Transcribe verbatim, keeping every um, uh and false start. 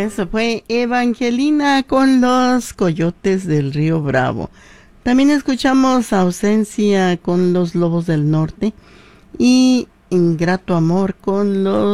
Eso fue Evangelina con los Coyotes del Río Bravo. También escuchamos Ausencia con los Lobos del Norte y Ingrato Amor con los